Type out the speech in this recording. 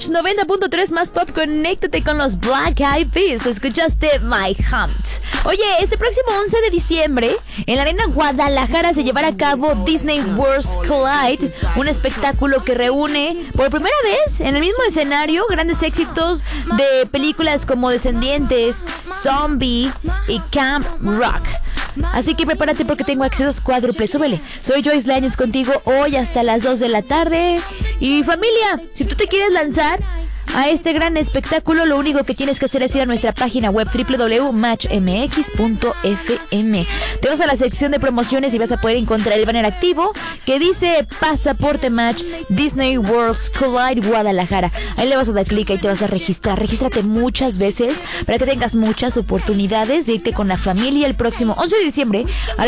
90.3 más pop, conéctate con los Black Eyed Peas. Escuchaste My Hunt. Oye, este próximo 11 de diciembre, en la Arena Guadalajara se llevará a cabo Disney Worlds Collide, un espectáculo que reúne por primera vez en el mismo escenario grandes éxitos de películas como Descendientes, Zombie y Camp Rock. Así que prepárate porque tengo accesos cuádruples. Súbele. Soy Joyce Lañez contigo hoy hasta las 2 de la tarde. Y familia, si tú te quieres lanzar a este gran espectáculo, lo único que tienes que hacer es ir a nuestra página web www.matchmx.fm. Te vas a la sección de promociones y vas a poder encontrar el banner activo que dice Pasaporte Match Disney Worlds Collide Guadalajara. Ahí le vas a dar clic y te vas a registrar. Regístrate muchas veces para que tengas muchas oportunidades de irte con la familia el próximo 11 de diciembre a